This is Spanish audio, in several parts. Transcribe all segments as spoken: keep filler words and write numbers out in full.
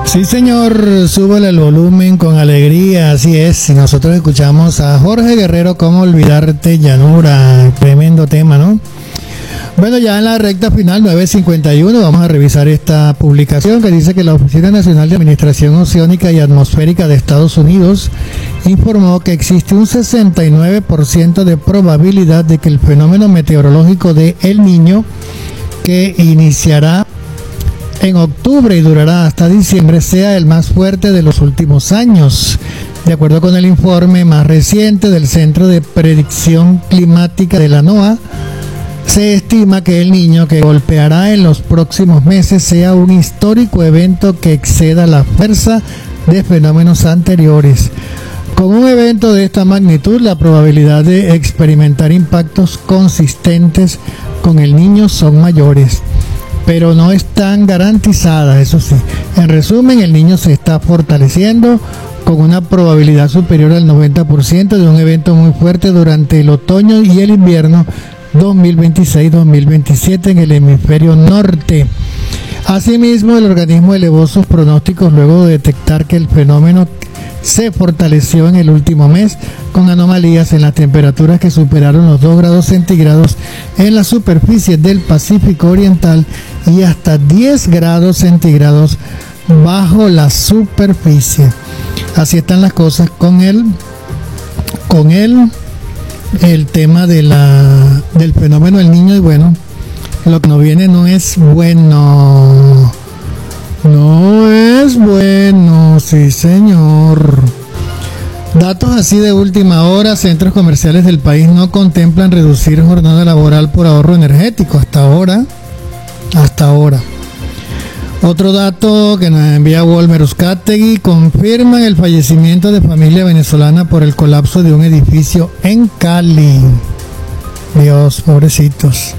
Sí, señor, súbele el volumen con alegría, así es. Y nosotros escuchamos a Jorge Guerrero, ¿Cómo olvidarte, Llanura? Tremendo tema, ¿no? Bueno, ya en la recta final, nueve cincuenta y uno, vamos a revisar esta publicación que dice que la Oficina Nacional de Administración Oceánica y Atmosférica de Estados Unidos informó que existe un sesenta y nueve por ciento de probabilidad de que el fenómeno meteorológico de El Niño, que iniciará en octubre y durará hasta diciembre, sea el más fuerte de los últimos años. De acuerdo con el informe más reciente del Centro de Predicción Climática de la NOAA, se estima que El Niño, que golpeará en los próximos meses, sea un histórico evento que exceda la fuerza de fenómenos anteriores. Con un evento de esta magnitud, la probabilidad de experimentar impactos consistentes con El Niño son mayores, pero no están garantizadas, eso sí. En resumen, El Niño se está fortaleciendo con una probabilidad superior al noventa por ciento de un evento muy fuerte durante el otoño y el invierno dos mil veintiséis dos mil veintisiete en el hemisferio norte. Asimismo, el organismo elevó sus pronósticos luego de detectar que el fenómeno se fortaleció en el último mes con anomalías en las temperaturas que superaron los dos grados centígrados en la superficie del Pacífico Oriental y hasta diez grados centígrados bajo la superficie. Así están las cosas con el con el el tema de la del fenómeno del Niño. Y bueno, lo que nos viene no es bueno, no es bueno, sí señor. Datos así de última hora: centros comerciales del país no contemplan reducir jornada laboral por ahorro energético hasta ahora, hasta ahora. Otro dato que nos envía Walmer Uzcategui: confirman el fallecimiento de familia venezolana por el colapso de un edificio en Cali. Dios, pobrecitos.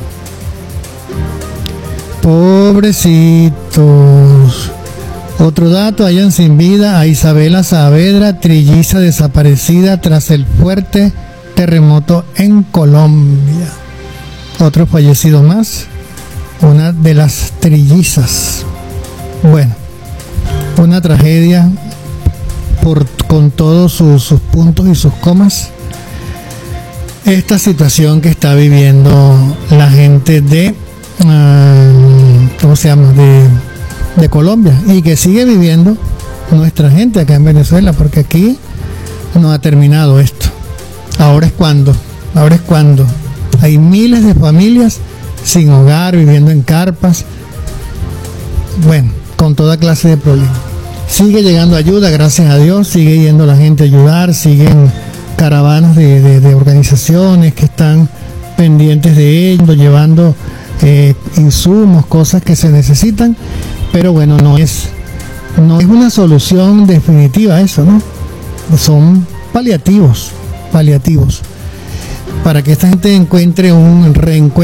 Pobrecitos. Otro dato: hallan sin vida a Isabela Saavedra, trilliza desaparecida tras el fuerte terremoto en Colombia. Otro fallecido más, una de las trillizas. Bueno, una tragedia por, con todos sus, sus puntos y sus comas, esta situación que está viviendo la gente de uh, ¿cómo se llama? de, de Colombia, y que sigue viviendo nuestra gente acá en Venezuela, porque aquí no ha terminado esto. Ahora es cuando, ahora es cuando hay miles de familias sin hogar, viviendo en carpas, bueno, con toda clase de problemas. Sigue llegando ayuda, gracias a Dios, sigue yendo la gente a ayudar, siguen caravanas de, de, de organizaciones que están pendientes de ello, llevando eh, insumos, cosas que se necesitan, pero bueno, no es, no es una solución definitiva eso, ¿no? Son paliativos, paliativos, para que esta gente encuentre un reencuentro